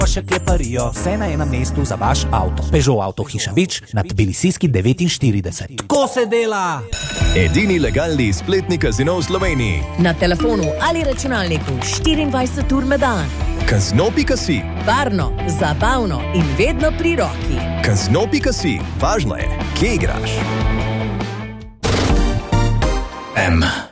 Še kleparijo, vse na enem mestu za vaš avto. Peugeot Avtohiša Vič na Tbilisijski 49. Tako se dela! Edini legalni spletni kazino v Sloveniji. Na telefonu ali računalniku 24 ur na dan. Kazino.si. Varno, zabavno in vedno pri roki. Kazino.si. Važno je, kje igraš.